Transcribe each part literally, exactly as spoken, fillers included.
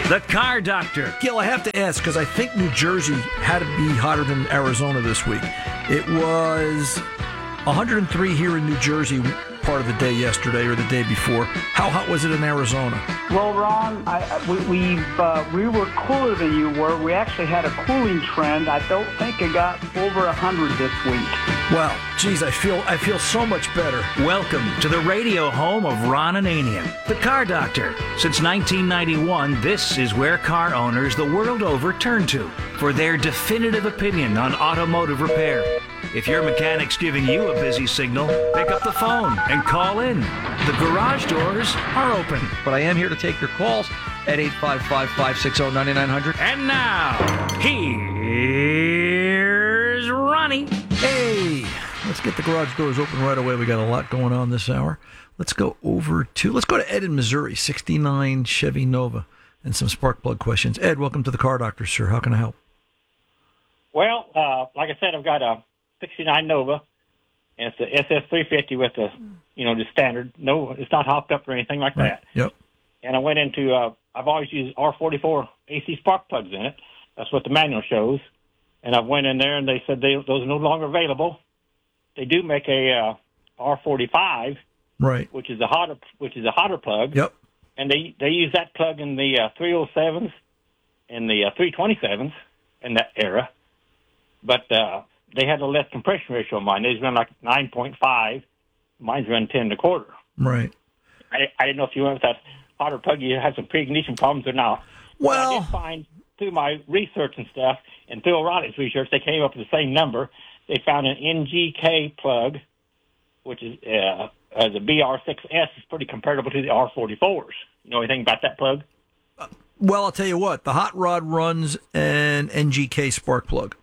The Car Doctor. Gil, I have to ask, because I think New Jersey had to be hotter than Arizona this week. It was one hundred three here in New Jersey part of the day yesterday or the day before. How hot was it in Arizona? Well, Ron, I, we we've, uh, we were cooler than you were. We actually had a cooling trend. I don't think it got over one hundred this week. Well, geez, I feel I feel so much better. Welcome to the radio home of Ron Ananian, the Car Doctor. Since nineteen ninety-one, this is where car owners the world over turn to for their definitive opinion on automotive repair. If your mechanic's giving you a busy signal, pick up the phone and call in. The garage doors are open. But I am here to take your calls at eight five five, five six zero, nine nine zero zero. And now, here's Ronnie. Hey, let's get the garage doors open right away. We got a lot going on this hour. Let's go over to, let's go to Ed in Missouri, sixty-nine Chevy Nova, and some spark plug questions. Ed, welcome to the Car Doctor, sir. How can I help? Well, uh, like I said, I've got a sixty-nine Nova, and it's the S S three fifty with the, you know, the standard. No, it's not hopped up or anything like Right. that. Yep. And I went into, uh, I've always used R forty-four A C spark plugs in it. That's what the manual shows. And I went in there, and they said they, those are no longer available. They do make a uh, R forty-five, Right. which is a hotter, which is a hotter plug. Yep. And they they use that plug in the uh, three oh sevens and the uh, three twenty-sevens in that era. But uh, they had a less compression ratio on mine. They run like nine point five. Mine's run ten and a quarter. Right. I, I didn't know if you went with that hotter plug, you had some pre-ignition problems or not. Well, but I did find through my research and stuff, and through O'Reilly's research, they came up with the same number. They found an N G K plug, which is uh, uh, the B R six S is pretty comparable to the R forty-fours. You know anything about that plug? well, I'll tell you what. The hot rod runs an N G K spark plug.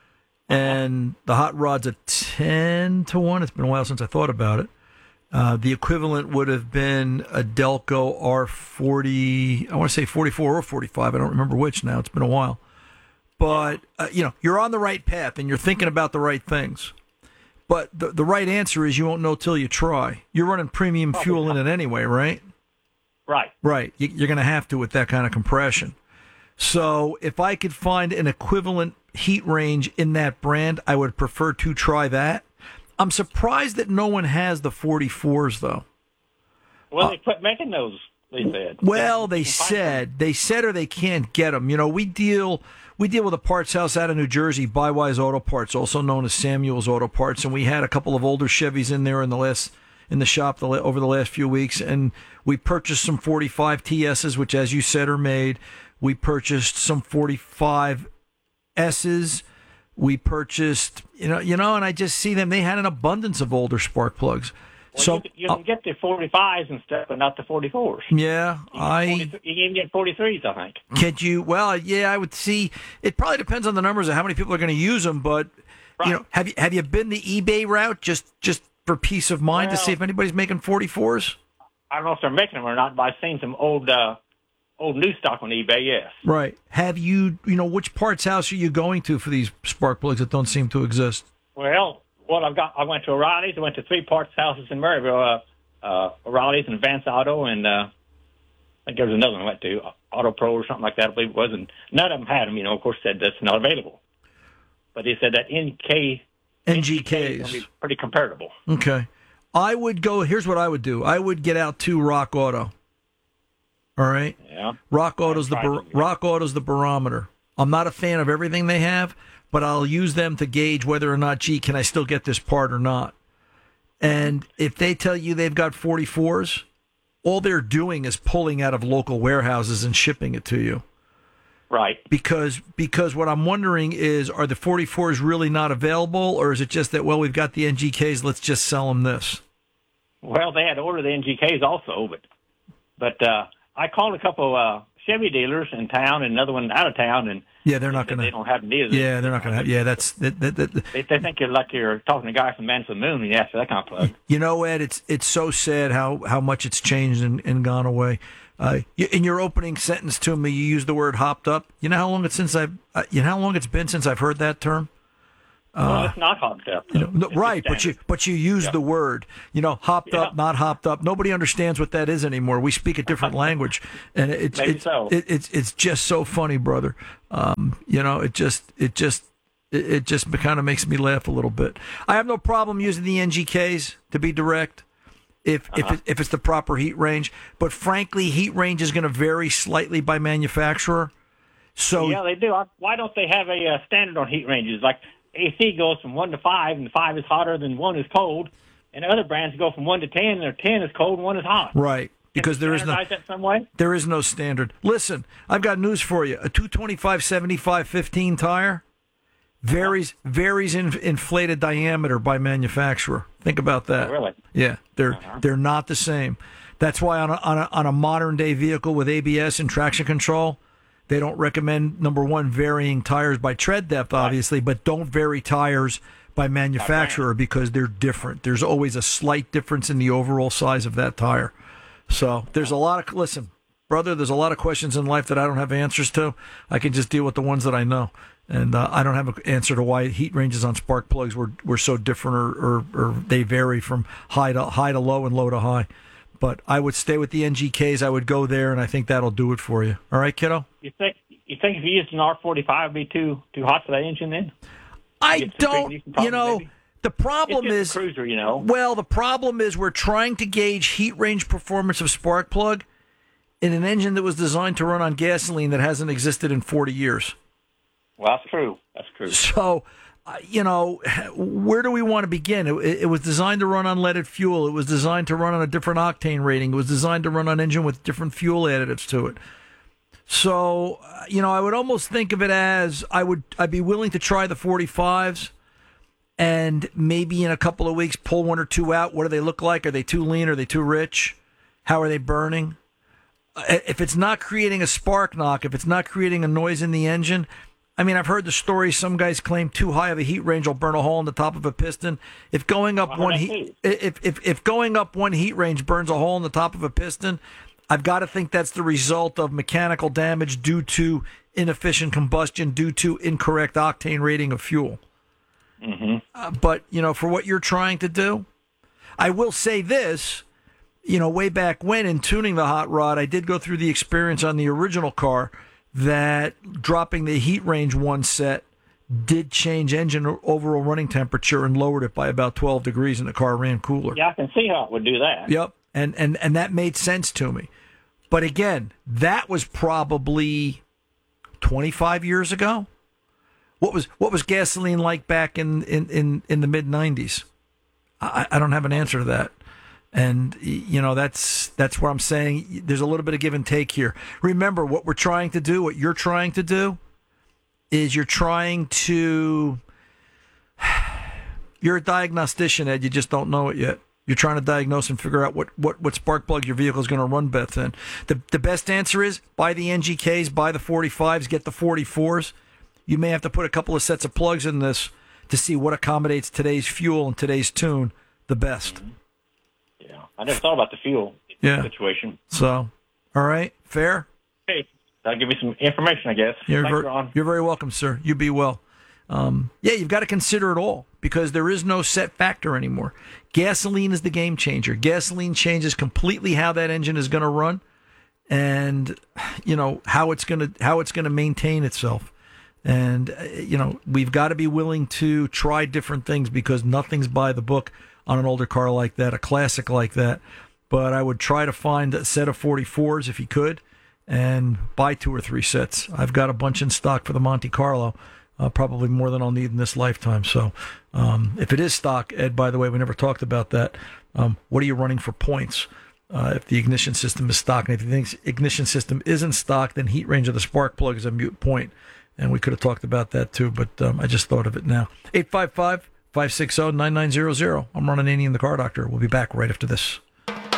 And the hot rod's a ten to one. It's been a while since I thought about it. Uh, the equivalent would have been a Delco R forty, I want to say forty-four or forty-five. I don't remember which now. It's been a while. But, uh, you know, you're on the right path and you're thinking about the right things. But the, the right answer is you won't know till you try. You're running premium fuel in it anyway, right? Right. Right. You, you're going to have to with that kind of compression. So if I could find an equivalent heat range in that brand, I would prefer to try that. I'm surprised that no one has the forty-fours, though. Well, Uh, they quit making those, they said. Well, they You can find said they said or they can't get them. You know, we deal we deal with a parts house out of New Jersey, Bywise Auto Parts, also known as Samuel's Auto Parts, and we had a couple of older Chevys in there in the last in the shop the, over the last few weeks, and we purchased some forty-five T S's, which, as you said, are made. We purchased some forty-five S's. We purchased, you know, you know, and I just see them. They had an abundance of older spark plugs. Well, so you, can- you can get the forty-fives and stuff, but not the forty-fours. yeah, You can, I. get forty, you can even get forty-threes, I think. Could you? Well, yeah, I would see. It probably depends on the numbers of how many people are going to use them. But Right. you know, have you have you been the eBay route just just for peace of mind to Well- see if anybody's making forty-fours? I don't know if they're making them or not, but I've seen some old uh, old new stock on eBay, yes. Right. Have you? You know, which parts house are you going to for these spark plugs that don't seem to exist? Well, what I've got, I went to O'Reilly's. I went to three parts houses in Maryville, uh, uh, O'Reilly's and Advance Auto, and uh, I think there was another one I went to, Auto Pro or something like that, I believe it was. And none of them had them, you know, of course, said that's not available. But they said that N K N G is gonna Ks. be pretty comparable. Okay. I would go. Here's what I would do. I would get out to Rock Auto. All right. Yeah. Rock Auto's the I've bar- tried them. Rock Auto's the barometer. I'm not a fan of everything they have, but I'll use them to gauge whether or not, gee, can I still get this part or not? And if they tell you they've got forty-fours, all they're doing is pulling out of local warehouses and shipping it to you. Right. Because because what I'm wondering is, are the forty-fours really not available, or is it just that, well, we've got the N G Ks, let's just sell them this? Well, they had to order the N G Ks also, but but uh, I called a couple uh, Chevy dealers in town and another one out of town, and Yeah, they're not they, going they to. don't have them either. Yeah, they're not going to have. Yeah, that's that, that, that, They, they think you're like you're talking to a guy from Man to the Moon when you ask for that kind of plug. You know, Ed, it's it's so sad how, how much it's changed and, and gone away. Uh, you, in your opening sentence to me, you used the word "hopped up." You know how long it's since I've uh, you know how long it's been since I've heard that term. Well, it's not hopped up. You know, no, It's right, just but you standard. but you use Yeah. the word, you know, hopped Yeah. up, not hopped up. Nobody understands what that is anymore. We speak a different language, and it's Maybe it's, so. it, it's it's just so funny, brother. Um, you know, it just it just it, it just kind of makes me laugh a little bit. I have no problem using the N G Ks, to be direct, if Uh-huh. if it, if it's the proper heat range. But frankly, heat range is going to vary slightly by manufacturer. So Yeah, they do. I- Why don't they have a uh, standard on heat ranges? Like A C goes from one to five, and five is hotter than one is cold. And other brands go from one to ten, and ten is cold and one is hot. right, because Can there they is no standardize that some way? There is no standard. Listen, I've got news for you. A two twenty-five seventy-five fifteen tire varies varies in inflated diameter by manufacturer. Think about that. Oh, really? Yeah, they're Uh-huh. they're not the same. That's why on a, on a on a modern day vehicle with A B S and traction control, they don't recommend, number one, varying tires by tread depth, obviously, but don't vary tires by manufacturer because they're different. There's always a slight difference in the overall size of that tire. So there's a lot of, listen, brother, there's a lot of questions in life that I don't have answers to. I can just deal with the ones that I know. And uh, I don't have an answer to why heat ranges on spark plugs were, were so different or, or, or they vary from high to high to low and low to high. But I would stay with the N G Ks. I would go there, and I think that'll do it for you. All right, kiddo? You think you think if you used an R forty-five, it'd be too too hot for that engine then? I Get some don't, big decent you problems, know, maybe. the problem It's is, just a cruiser, you know. well, the problem is we're trying to gauge heat range performance of spark plug in an engine that was designed to run on gasoline that hasn't existed in forty years. Well, that's true. That's true. So, uh, you know, where do we want to begin? It, it was designed to run on leaded fuel. It was designed to run on a different octane rating. It was designed to run on an engine with different fuel additives to it. So, uh, you know, I would almost think of it as I would I'd be willing to try the forty-fives and maybe in a couple of weeks pull one or two out. What do they look like? Are they too lean? Are they too rich? How are they burning? Uh, If it's not creating a spark knock, if it's not creating a noise in the engine, I mean, I've heard the story. Some guys claim too high of a heat range will burn a hole in the top of a piston. If going up Well, one that's heat, it. if, if if going up one heat range burns a hole in the top of a piston, I've got to think that's the result of mechanical damage due to inefficient combustion, due to incorrect octane rating of fuel. Mm-hmm. Uh, but you know, for what you're trying to do, I will say this. You know, way back when in tuning the hot rod, I did go through the experience on the original car that dropping the heat range one set did change engine overall running temperature and lowered it by about twelve degrees, and the car ran cooler. Yeah, I can see how it would do that. Yep, and and and that made sense to me. But again, that was probably twenty-five years ago. What was what was gasoline like back in in in, in the mid nineties? I, I don't have an answer to that. And, you know, that's that's where I'm saying there's a little bit of give and take here. Remember, what we're trying to do, what you're trying to do, is you're trying to... You're a diagnostician, Ed. You just don't know it yet. You're trying to diagnose and figure out what, what, what spark plug your vehicle is going to run best in. The, the best answer is buy the N G Ks, buy the forty-fives, get the forty-fours. You may have to put a couple of sets of plugs in this to see what accommodates today's fuel and today's tune the best. Mm-hmm. Yeah, I never thought about the fuel Yeah. situation. So, all right, fair? Hey, that'll give you some information, I guess. You're, Thanks, ver- Ron. you're very welcome, sir. You be well. Um, yeah, you've got to consider it all because there is no set factor anymore. Gasoline is the game changer. Gasoline changes completely how that engine is going to run, and you know how it's going to how it's going to maintain itself. And uh, you know we've got to be willing to try different things because nothing's by the book on an older car like that, a classic like that. But I would try to find a set of forty-fours if you could, and buy two or three sets. I've got a bunch in stock for the Monte Carlo. Uh, probably more than I'll need in this lifetime. So um, if it is stock, Ed, by the way, we never talked about that. Um, what are you running for points uh, if the ignition system is stock? And if you think ignition system isn't stock, then heat range of the spark plug is a mute point. And we could have talked about that too, but um, I just thought of it now. eight five five, five six zero, nine nine zero zero. I'm Ron Ananian, the Car Doctor. We'll be back right after this.